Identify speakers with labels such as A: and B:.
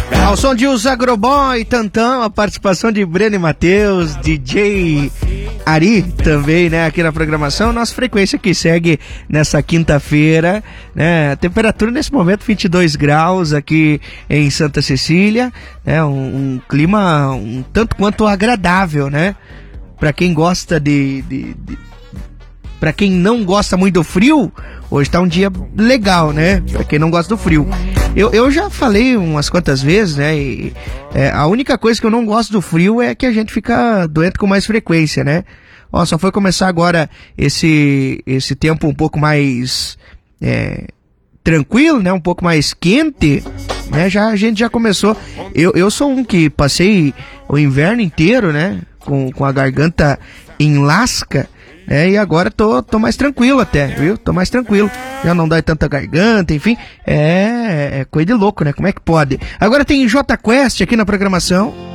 A: Ao som de Os Agroboy, Tantão, a participação de Breno e Matheus, DJ Ari também, né, aqui na programação. Nossa frequência que segue nessa quinta-feira, né, a temperatura nesse momento 22 graus aqui em Santa Cecília, né, um clima um tanto quanto agradável, né, pra quem gosta pra quem não gosta muito do frio, hoje tá um dia legal, né, pra quem não gosta do frio. Eu já falei umas quantas vezes, né, a única coisa que eu não gosto do frio é que a gente fica doente com mais frequência, né. Ó, só foi começar agora esse tempo um pouco mais tranquilo, né, um pouco mais quente, né, a gente já começou. Eu sou um que passei o inverno inteiro, né, com a garganta em lasca, e agora tô mais tranquilo até, viu? Tô mais tranquilo. Já não dói tanta garganta, enfim. É coisa de louco, né? Como é que pode? Agora tem J Quest aqui na programação.